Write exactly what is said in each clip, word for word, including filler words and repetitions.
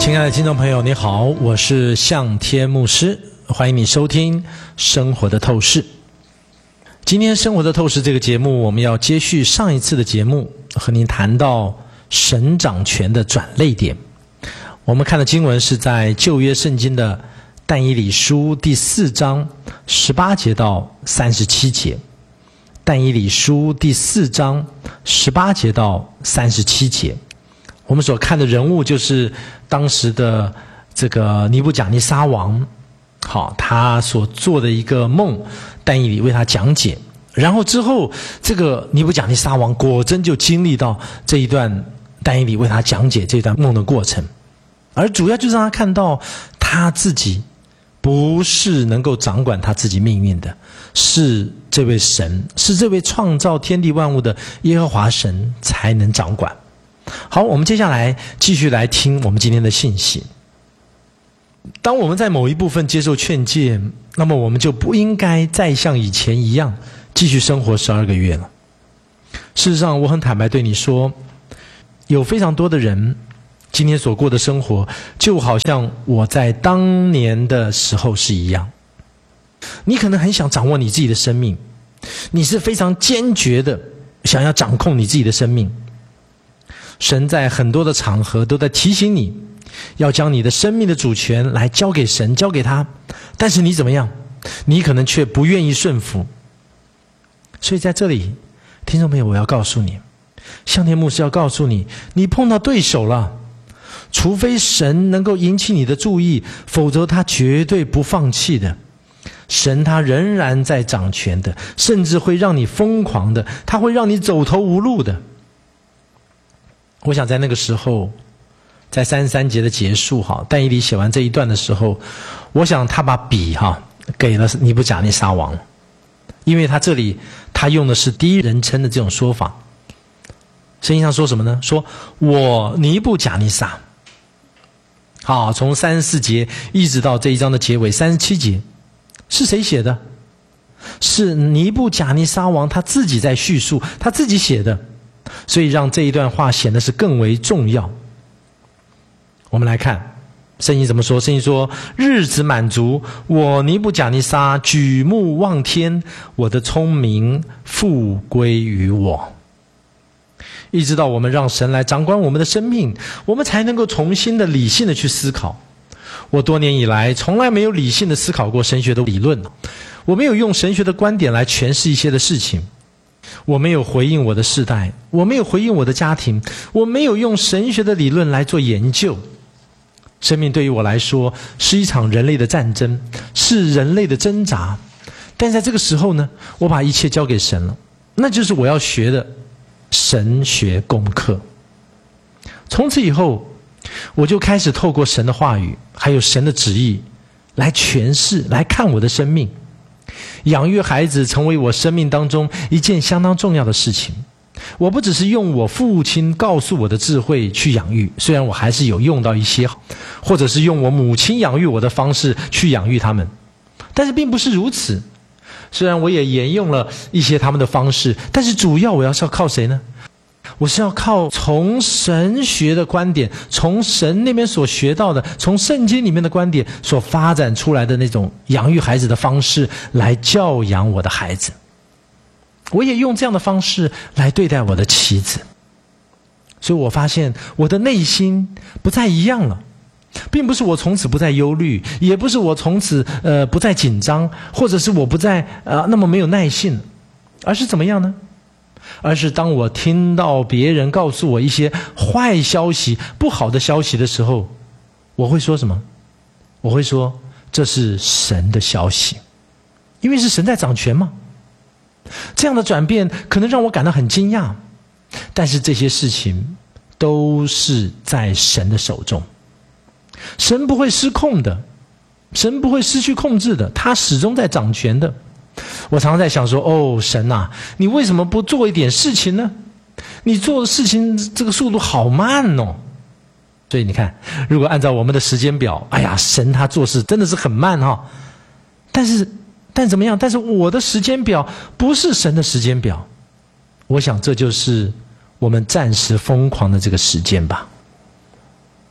亲爱的听众朋友，你好，我是向天牧师，欢迎你收听生活的透视。今天生活的透视这个节目，我们要接续上一次的节目，和您谈到神掌权的转捩点。我们看的经文是在旧约圣经的但以理书第四章十八节到三十七节。但以理书第四章十八节到三十七节，我们所看的人物就是当时的这个尼布甲尼撒王，好，他所做的一个梦，但以理为他讲解，然后之后这个尼布甲尼撒王果真就经历到这一段但以理为他讲解这段梦的过程，而主要就是让他看到他自己不是能够掌管他自己命运的，是这位神，是这位创造天地万物的耶和华神才能掌管。好，我们接下来继续来听我们今天的信息。当我们在某一部分接受劝诫，那么我们就不应该再像以前一样继续生活十二个月了。事实上，我很坦白对你说，有非常多的人今天所过的生活就好像我在当年的时候是一样。你可能很想掌握你自己的生命，你是非常坚决的想要掌控你自己的生命。神在很多的场合都在提醒你，要将你的生命的主权来交给神，交给他，但是你怎么样？你可能却不愿意顺服。所以在这里，听众朋友，我要告诉你，向天牧师要告诉你，你碰到对手了，除非神能够引起你的注意，否则他绝对不放弃的。神他仍然在掌权的，甚至会让你疯狂的，他会让你走投无路的。我想在那个时候，在三十三节的结束哈，但以理写完这一段的时候，我想他把笔哈给了尼布甲尼撒王，因为他这里他用的是第一人称的这种说法。圣经上说什么呢？说我尼布甲尼撒。好，从三十四节一直到这一章的结尾三十七节，是谁写的？是尼布甲尼撒王他自己在叙述，他自己写的，所以让这一段话显得是更为重要。我们来看圣经怎么说。圣经说，日子满足，我尼布甲尼撒举目望天，我的聪明复归于我。一直到我们让神来掌管我们的生命，我们才能够重新的理性的去思考。我多年以来从来没有理性的思考过神学的理论，我没有用神学的观点来诠释一些的事情，我没有回应我的世代，我没有回应我的家庭，我没有用神学的理论来做研究。生命对于我来说是一场人类的战争，是人类的挣扎，但在这个时候呢，我把一切交给神了，那就是我要学的神学功课。从此以后，我就开始透过神的话语还有神的旨意来诠释来看我的生命。养育孩子成为我生命当中一件相当重要的事情。我不只是用我父亲告诉我的智慧去养育，虽然我还是有用到一些，或者是用我母亲养育我的方式去养育他们，但是并不是如此。虽然我也沿用了一些他们的方式，但是主要我要是要靠谁呢？我是要靠从神学的观点，从神那边所学到的，从圣经里面的观点所发展出来的那种养育孩子的方式来教养我的孩子。我也用这样的方式来对待我的妻子。所以我发现我的内心不再一样了，并不是我从此不再忧虑，也不是我从此呃不再紧张，或者是我不再呃那么没有耐性，而是怎么样呢？而是当我听到别人告诉我一些坏消息、不好的消息的时候，我会说什么？我会说这是神的消息，因为是神在掌权嘛。这样的转变可能让我感到很惊讶，但是这些事情都是在神的手中。神不会失控的，神不会失去控制的，他始终在掌权的。我常常在想说，哦，神啊，你为什么不做一点事情呢？你做的事情这个速度好慢哦。所以你看，如果按照我们的时间表，哎呀，神他做事真的是很慢哈、哦。但是但怎么样？但是我的时间表不是神的时间表。我想这就是我们暂时疯狂的这个时间吧。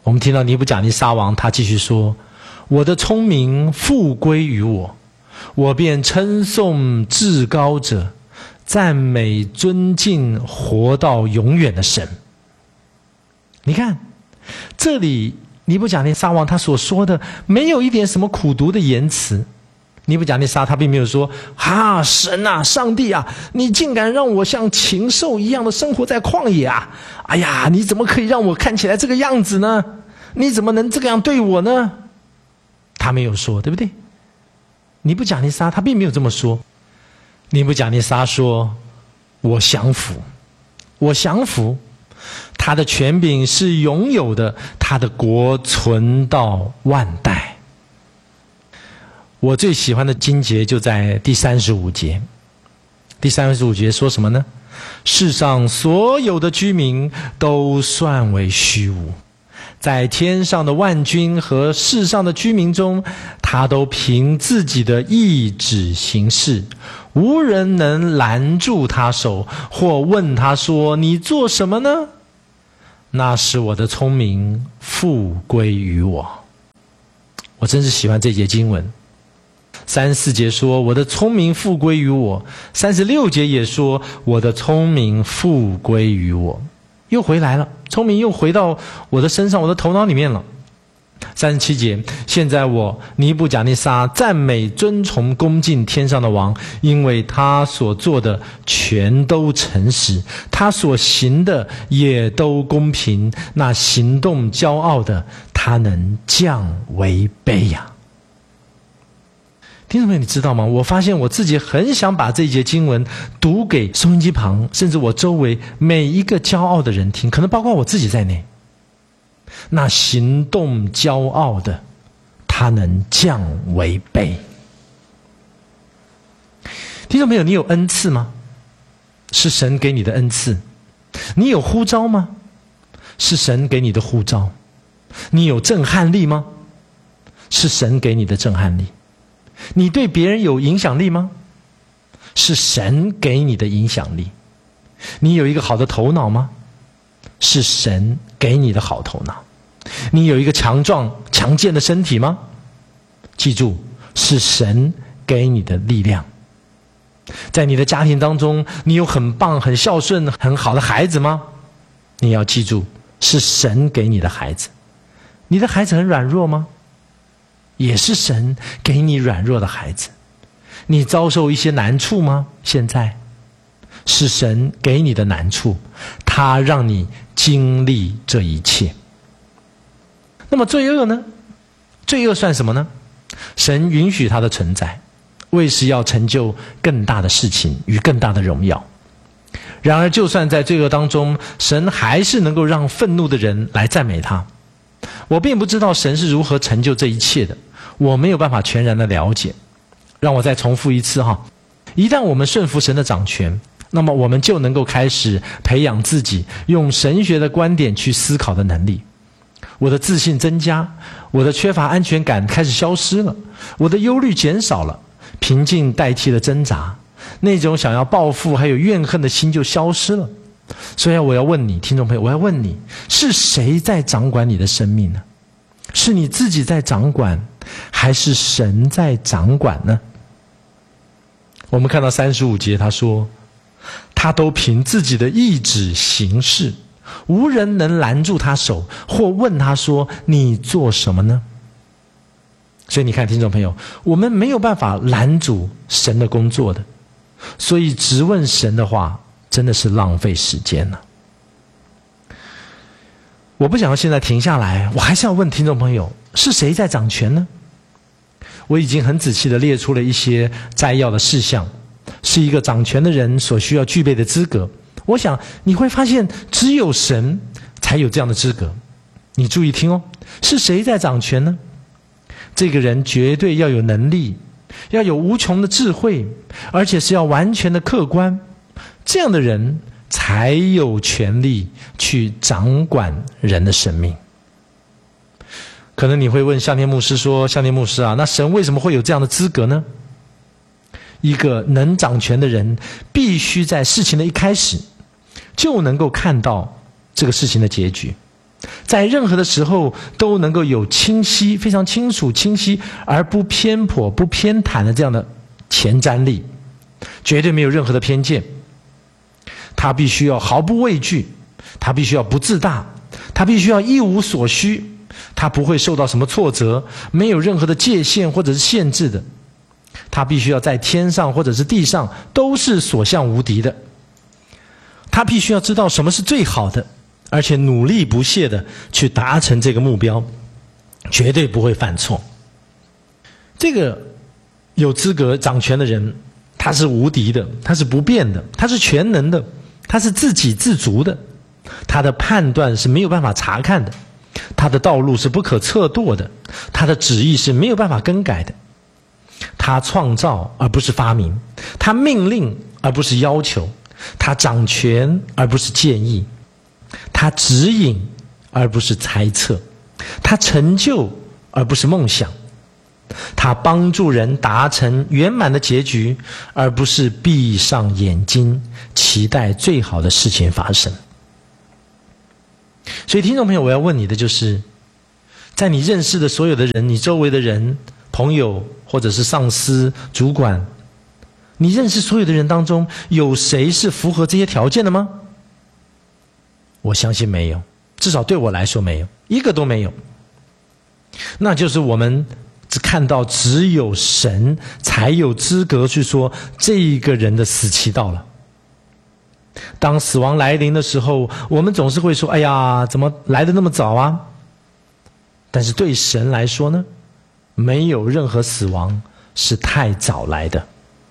我们听到尼布甲尼撒王他继续说，我的聪明复归于我，我便称颂至高者，赞美尊敬活到永远的神。你看这里尼布甲尼撒王他所说的没有一点什么苦毒的言辞。尼布甲尼撒他并没有说，啊，神啊，上帝啊，你竟敢让我像禽兽一样的生活在旷野啊！哎呀，你怎么可以让我看起来这个样子呢？你怎么能这个样对我呢？他没有说，对不对？尼布甲尼撒他并没有这么说。尼布甲尼撒说，我降服，我降服，他的权柄是永有的，他的国存到万代。我最喜欢的经节就在第三十五节。第三十五节说什么呢？世上所有的居民都算为虚无，在天上的万军和世上的居民中，他都凭自己的意志行事，无人能拦住他手，或问他说，你做什么呢？那使我的聪明复归于我。我真是喜欢这节经文。三十四节说，我的聪明复归于我。三十六节也说，我的聪明复归于我。又回来了，聪明又回到我的身上，我的头脑里面了。三十七节，现在我尼布甲尼撒赞美尊崇恭敬天上的王，因为他所做的全都诚实，他所行的也都公平。那行动骄傲的，他能降为卑呀。听众朋友，你知道吗？我发现我自己很想把这一节经文读给收音机旁，甚至我周围每一个骄傲的人听，可能包括我自己在内。那行动骄傲的，他能降为卑。听众朋友，你有恩赐吗？是神给你的恩赐。你有呼召吗？是神给你的呼召。你有震撼力吗？是神给你的震撼力。你对别人有影响力吗？是神给你的影响力。你有一个好的头脑吗？是神给你的好头脑。你有一个强壮强健的身体吗？记住，是神给你的力量。在你的家庭当中，你有很棒很孝顺很好的孩子吗？你要记住，是神给你的孩子。你的孩子很软弱吗？也是神给你软弱的孩子。你遭受一些难处吗？现在是神给你的难处，他让你经历这一切。那么罪恶呢？罪恶算什么呢？神允许它的存在，为是要成就更大的事情与更大的荣耀。然而就算在罪恶当中，神还是能够让愤怒的人来赞美他。我并不知道神是如何成就这一切的，我没有办法全然的了解。让我再重复一次哈，一旦我们顺服神的掌权，那么我们就能够开始培养自己用神学的观点去思考的能力。我的自信增加，我的缺乏安全感开始消失了，我的忧虑减少了，平静代替了挣扎，那种想要报复还有怨恨的心就消失了。所以我要问你，听众朋友，我要问你，是谁在掌管你的生命呢？是你自己在掌管，还是神在掌管呢？我们看到三十五节，他说，他都凭自己的意志行事，无人能拦住他手，或问他说，你做什么呢？所以你看，听众朋友，我们没有办法拦阻神的工作的，所以直问神的话真的是浪费时间了。我不想要现在停下来，我还是要问听众朋友，是谁在掌权呢？我已经很仔细的列出了一些摘要的事项，是一个掌权的人所需要具备的资格。我想你会发现，只有神才有这样的资格。你注意听哦，是谁在掌权呢？这个人绝对要有能力，要有无穷的智慧，而且是要完全的客观。这样的人才有权利去掌管人的生命。可能你会问向天牧师说，向天牧师啊，那神为什么会有这样的资格呢？一个能掌权的人必须在事情的一开始就能够看到这个事情的结局。 在任何的时候都能够有清晰、非常清楚、清晰而不偏颇、不偏袒的这样的前瞻力，绝对没有任何的偏见。他必须要毫不畏惧，他必须要不自大，他必须要一无所需，他不会受到什么挫折，没有任何的界限或者是限制的。他必须要在天上或者是地上都是所向无敌的。他必须要知道什么是最好的，而且努力不懈的去达成这个目标，绝对不会犯错。这个有资格掌权的人，他是无敌的，他是不变的，他是全能的，他是自给自足的，他的判断是没有办法查看的，他的道路是不可测度的，他的旨意是没有办法更改的。他创造而不是发明，他命令而不是要求，他掌权而不是建议，他指引而不是猜测，他成就而不是梦想，他帮助人达成圆满的结局，而不是闭上眼睛期待最好的事情发生。所以听众朋友，我要问你的就是，在你认识的所有的人，你周围的人、朋友或者是上司、主管，你认识所有的人当中，有谁是符合这些条件的吗？我相信没有，至少对我来说没有，一个都没有。那就是我们只看到只有神才有资格去说这一个人的死期到了。当死亡来临的时候，我们总是会说，哎呀，怎么来得那么早啊？但是对神来说呢，没有任何死亡是太早来的。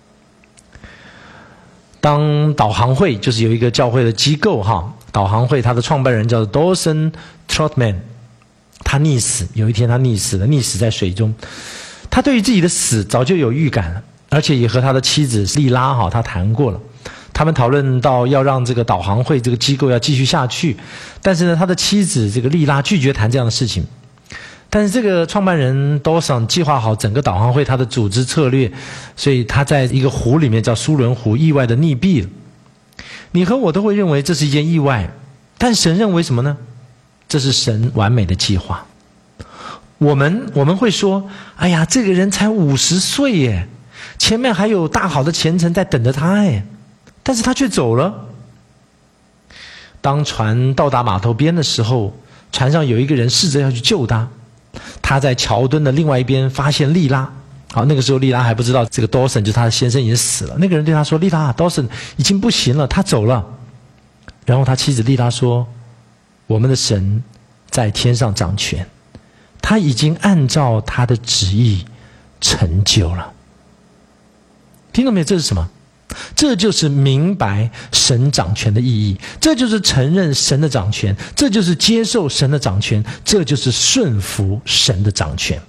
当导航会，就是有一个教会的机构哈，导航会它的创办人叫做 Dawson Trotman， 他溺死，有一天他溺死了，溺死在水中。他对于自己的死早就有预感了，而且也和他的妻子莉拉哈他谈过了。他们讨论到要让这个导航会这个机构要继续下去，但是呢，他的妻子这个莉拉拒绝谈这样的事情。但是这个创办人 Dawson 计划好整个导航会他的组织策略，所以他在一个湖里面叫苏伦湖意外的溺毙了。你和我都会认为这是一件意外，但神认为什么呢？这是神完美的计划。我们我们会说，哎呀，这个人才五十岁耶，前面还有大好的前程在等着他耶，但是他却走了。当船到达码头边的时候，船上有一个人试着要去救他。他在桥墩的另外一边发现莉拉，好，那个时候莉拉还不知道这个 Dawson 就是他的先生已经死了。那个人对他说，莉拉 Dawson 已经不行了，他走了。然后他妻子莉拉说，我们的神在天上掌权，他已经按照他的旨意成就了。听到没有？这是什么？这就是明白神掌权的意义，这就是承认神的掌权，这就是接受神的掌权，这就是顺服神的掌权。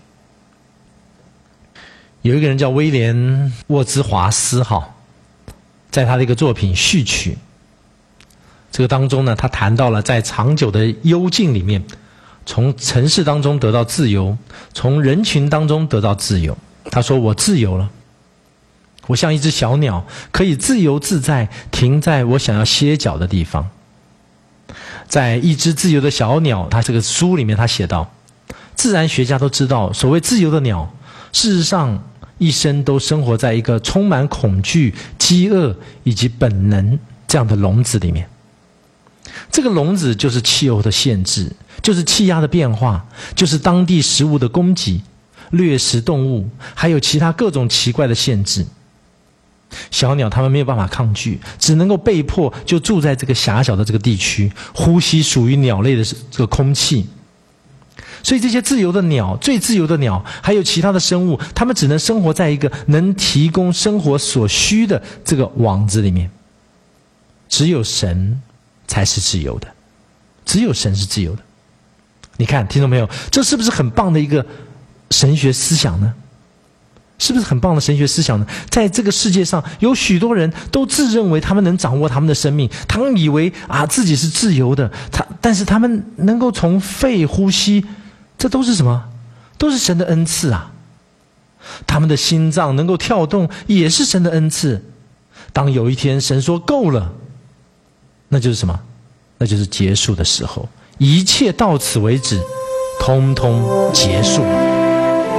有一个人叫威廉沃兹华斯哈，在他的一个作品《序曲》这个当中呢，他谈到了在长久的幽静里面，从城市当中得到自由，从人群当中得到自由。他说，我自由了，我像一只小鸟，可以自由自在停在我想要歇脚的地方。在一只自由的小鸟，他这个书里面他写道，自然学家都知道，所谓自由的鸟，事实上一生都生活在一个充满恐惧、饥饿以及本能这样的笼子里面。这个笼子就是气候的限制，就是气压的变化，就是当地食物的供给、掠食动物，还有其他各种奇怪的限制。小鸟它们没有办法抗拒，只能够被迫就住在这个狭小的这个地区，呼吸属于鸟类的这个空气。所以这些自由的鸟，最自由的鸟，还有其他的生物，它们只能生活在一个能提供生活所需的这个网子里面。只有神才是自由的，只有神是自由的。你看，听众朋友，这是不是很棒的一个神学思想呢？是不是很棒的神学思想呢？在这个世界上，有许多人都自认为他们能掌握他们的生命，他们以为啊自己是自由的，他但是他们能够从肺呼吸，这都是什么？都是神的恩赐啊！他们的心脏能够跳动，也是神的恩赐。当有一天神说够了，那就是什么？那就是结束的时候， 一切到此为止，通通结束了。